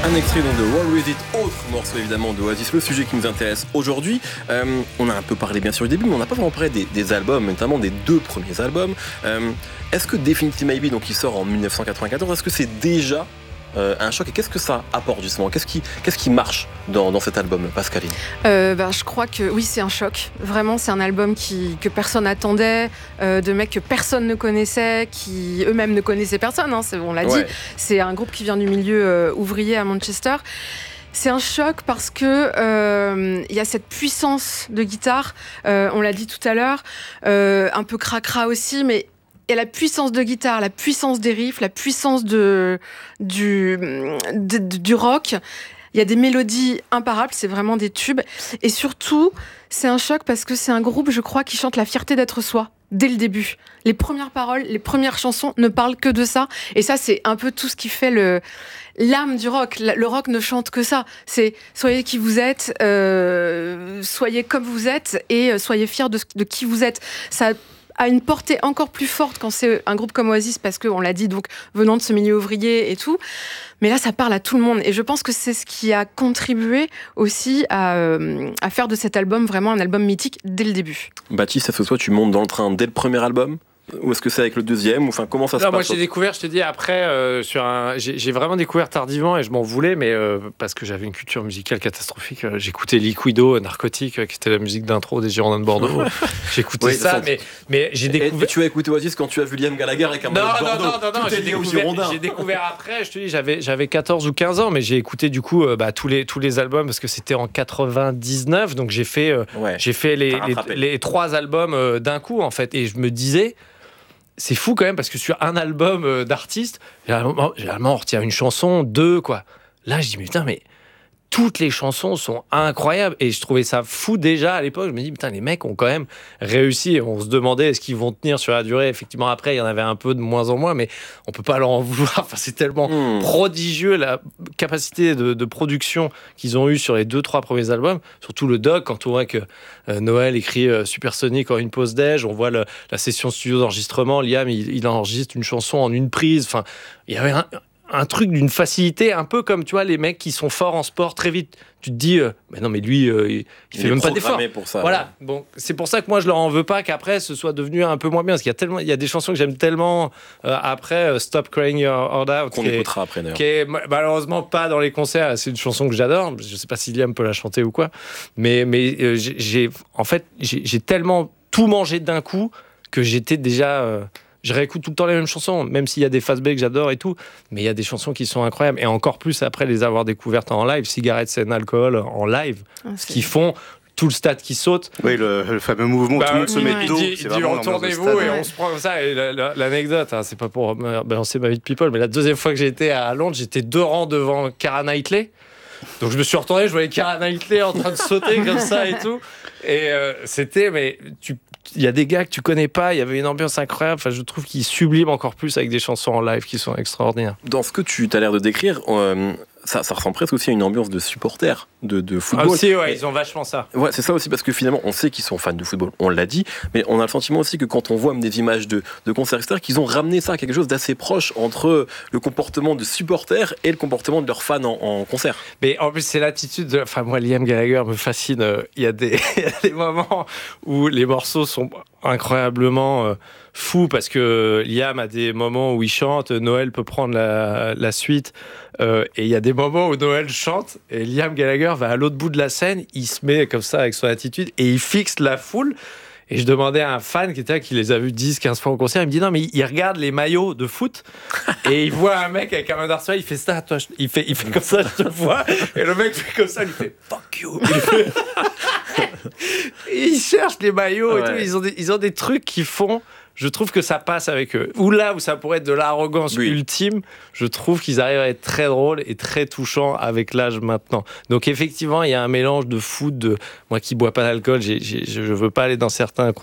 Un extrait donc de Roll With It, autre morceau évidemment d'Oasis, le sujet qui nous intéresse aujourd'hui. On a un peu parlé bien sûr du début, mais on n'a pas vraiment parlé des albums, notamment des 2 premiers albums. Est-ce que Definitely Maybe, donc qui sort en 1994, est-ce que c'est déjà un choc, et qu'est-ce que ça apporte justement, qu'est-ce qui marche dans cet album, Pascaline? Je crois que oui, c'est un choc. Vraiment, c'est un album que personne n'attendait, de mecs que personne ne connaissait, qui eux-mêmes ne connaissaient personne. On l'a dit. C'est un groupe qui vient du milieu ouvrier à Manchester. C'est un choc parce que y a cette puissance de guitare. On l'a dit tout à l'heure, un peu cracra aussi, mais il y a la puissance de guitare, la puissance des riffs, la puissance du rock. Il y a des mélodies imparables, c'est vraiment des tubes. Et surtout, c'est un choc parce que c'est un groupe, je crois, qui chante la fierté d'être soi, dès le début. Les premières paroles, les premières chansons ne parlent que de ça. Et ça, c'est un peu tout ce qui fait l'âme du rock. Le rock ne chante que ça. C'est soyez qui vous êtes, soyez comme vous êtes et soyez fiers de qui vous êtes. Ça a une portée encore plus forte quand c'est un groupe comme Oasis, parce qu'on l'a dit, donc venant de ce milieu ouvrier et tout. Mais là, ça parle à tout le monde. Et je pense que c'est ce qui a contribué aussi à faire de cet album vraiment un album mythique dès le début. Baptiste, est-ce que toi, tu montes dans le train dès le premier album ? Ou est-ce que c'est avec le deuxième? Enfin, comment ça se passe? Moi, j'ai découvert, je te dis, après, j'ai vraiment découvert tardivement et je m'en voulais, mais parce que j'avais une culture musicale catastrophique. J'écoutais Liquido, Narcotique, qui était la musique d'intro des Girondins de Bordeaux. J'écoutais ça, mais j'ai découvert. Et tu as écouté Oasis quand tu as vu Liam Gallagher avec un maillot de Bordeaux. Non, j'ai découvert après, je te dis, j'avais 14 ou 15 ans, mais j'ai écouté du coup tous les albums parce que c'était en 99, donc j'ai fait les 3 albums d'un coup, en fait, et je me disais. C'est fou quand même parce que sur un album d'artiste, généralement on retient une chanson, 2 quoi. Là je dis mais putain, mais toutes les chansons sont incroyables et je trouvais ça fou déjà à l'époque. Je me dis putain, les mecs ont quand même réussi et on se demandait est-ce qu'ils vont tenir sur la durée. Effectivement après il y en avait un peu de moins en moins, mais on peut pas leur en vouloir. Enfin, c'est tellement prodigieux la capacité de production qu'ils ont eu sur les 2-3 premiers albums, surtout le Dog, quand on voit que Noël écrit Supersonic en une pause déj, on voit la session studio d'enregistrement, Liam il enregistre une chanson en une prise. Enfin, il y avait un truc d'une facilité, un peu comme tu vois les mecs qui sont forts en sport très vite. Tu te dis, mais non, mais lui, il fait même pas d'effort. Pour ça, voilà. Ouais. Bon, c'est pour ça que moi je leur en veux pas qu'après ce soit devenu un peu moins bien, parce qu'il y a des chansons que j'aime tellement après Stop Crying Your Heart Out, qu'on écoutera après d'ailleurs. Qui est malheureusement pas dans les concerts. C'est une chanson que j'adore. Je sais pas si Liam peut la chanter ou quoi, mais j'ai tellement tout mangé d'un coup que j'étais déjà. Je réécoute tout le temps les mêmes chansons, même s'il y a des fast breaks que j'adore et tout, mais il y a des chansons qui sont incroyables, et encore plus après les avoir découvertes en live, Cigarettes and Alcohol en live, ce qui font tout le stade qui saute. Oui, le fameux mouvement où tout le monde se met de dos. Il dit retournez-vous et on se prend comme ça. Et l'anecdote, c'est pas pour balancer ma vie de people, mais la deuxième fois que j'ai été à Londres, j'étais 2 rangs devant Keira Knightley. Donc je me suis retourné, je voyais Keira Knightley en train de sauter comme ça et tout. Et c'était, mais il y a des gars que tu connais pas, il y avait une ambiance incroyable. Enfin, je trouve qu'ils subliment encore plus avec des chansons en live qui sont extraordinaires. Dans ce que tu as l'air de décrire, ça ressemble presque aussi à une ambiance de supporters de football. Ah aussi, ouais, ils ont vachement ça. Ouais, c'est ça aussi, parce que finalement, on sait qu'ils sont fans de football, on l'a dit, mais on a le sentiment aussi que quand on voit même des images de concerts extérieurs, qu'ils ont ramené ça à quelque chose d'assez proche entre le comportement de supporters et le comportement de leurs fans en concert. Mais en plus, c'est l'attitude Enfin, moi, Liam Gallagher me fascine. Il y a des moments où les morceaux sont incroyablement fous, parce que Liam a des moments où il chante, Noël peut prendre la suite, et il y a des moments où Noël chante et Liam Gallagher va à l'autre bout de la scène, il se met comme ça avec son attitude et il fixe la foule. Et je demandais à un fan qui était là, qui les a vus 10-15 fois au concert, il me dit non, mais il regarde les maillots de foot et il voit un mec avec un maillot d'Arsenal, il fait ça, toi, il fait comme ça, je te le vois, et le mec fait comme ça, il fait fuck you. Et ils cherchent les maillots et tout, ils ont des trucs qui font. Je trouve que ça passe avec eux. Ou là où ça pourrait être de l'arrogance ultime, je trouve qu'ils arrivent à être très drôles et très touchants avec l'âge maintenant. Donc effectivement, il y a un mélange de foot, moi qui bois pas d'alcool, je veux pas aller dans certains